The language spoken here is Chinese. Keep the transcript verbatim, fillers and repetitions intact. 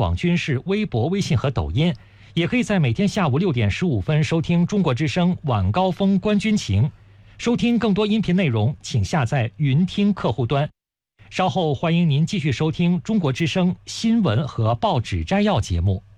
广军事微博、微信和抖音，也可以在每天下午六点十五分收听中国之声晚高峰观军情。收听更多音频内容，请下载云听客户端。稍后欢迎您继续收听中国之声新闻和报纸摘要节目。